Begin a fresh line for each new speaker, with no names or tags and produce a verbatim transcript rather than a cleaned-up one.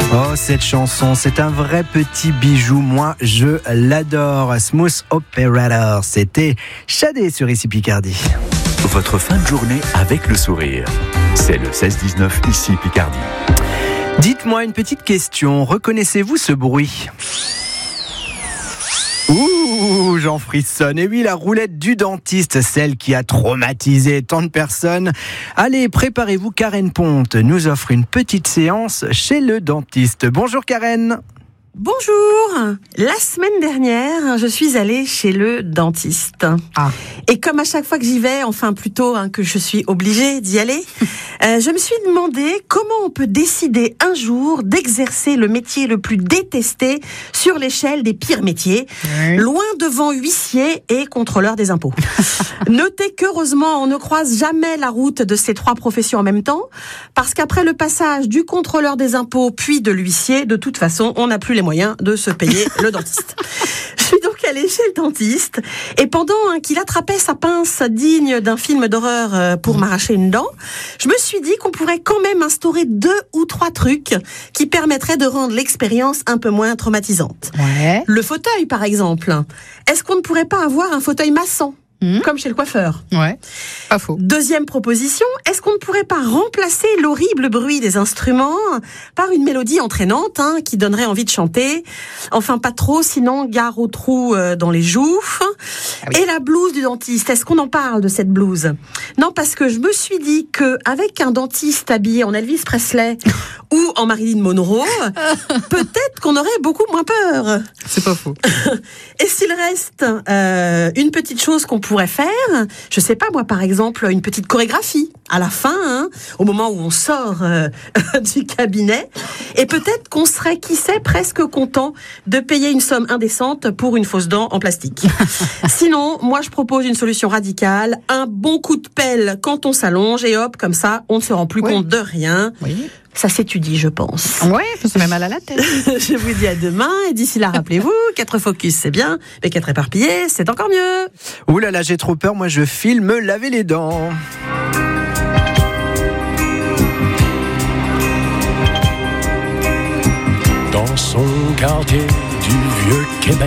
Oh, cette chanson, c'est un vrai petit bijou. Moi, je l'adore. Smooth Operator, c'était Shadé sur Ici Picardie.
Votre fin de journée avec le sourire. C'est le seize dix-neuf Ici Picardie.
Dites-moi une petite question. Reconnaissez-vous ce bruit ? Ouh, j'en frissonne. Et oui, la roulette du dentiste, celle qui a traumatisé tant de personnes. Allez, préparez-vous, Karen Ponte nous offre une petite séance chez le dentiste. Bonjour Karen.
Bonjour. La semaine dernière, je suis allée chez le dentiste.
Ah.
Et comme à chaque fois que j'y vais, enfin plutôt hein, que je suis obligée d'y aller, euh, je me suis demandé comment on peut décider un jour d'exercer le métier le plus détesté sur l'échelle des pires métiers, oui. Loin devant huissier et contrôleur des impôts. Notez qu'heureusement, on ne croise jamais la route de ces trois professions en même temps, parce qu'après le passage du contrôleur des impôts puis de l'huissier, de toute façon, on n'a plus les moyens de se payer le dentiste. Je suis donc allée chez le dentiste et pendant hein, qu'il attrapait sa pince digne d'un film d'horreur euh, pour m'arracher une dent, je me suis dit qu'on pourrait quand même instaurer deux ou trois trucs qui permettraient de rendre l'expérience un peu moins traumatisante.
Ouais.
Le fauteuil, par exemple. Est-ce qu'on ne pourrait pas avoir un fauteuil massant ? Mmh. Comme chez le coiffeur.
Ouais, pas faux.
Deuxième proposition, est-ce qu'on ne pourrait pas remplacer l'horrible bruit des instruments par une mélodie entraînante hein, qui donnerait envie de chanter ? Enfin, pas trop, sinon gare aux trous euh, dans les joues. Ah oui. Et la blouse du dentiste, est-ce qu'on en parle de cette blouse ? Non, parce que je me suis dit qu'avec un dentiste habillé en Elvis Presley ou en Marilyn Monroe, peut-être qu'on aurait beaucoup moins peur.
C'est pas faux.
Et s'il reste euh, une petite chose qu'on pourrait faire, je sais pas moi par exemple une petite chorégraphie à la fin, hein, au moment où on sort euh, du cabinet, et peut-être qu'on serait, qui sait, presque content de payer une somme indécente pour une fausse dent en plastique. Sinon, moi je propose une solution radicale, un bon coup de pelle quand on s'allonge et hop, comme ça, on ne se rend plus oui. compte de rien.
Oui.
Ça s'étudie, je pense.
Ouais, ça se met mal à la tête.
Je vous dis à demain, et d'ici là, rappelez-vous, quatre focus, c'est bien, mais quatre éparpillés, c'est encore mieux.
Ouh là là, j'ai trop peur, moi je file me laver les dents.
Dans son quartier du vieux Québec,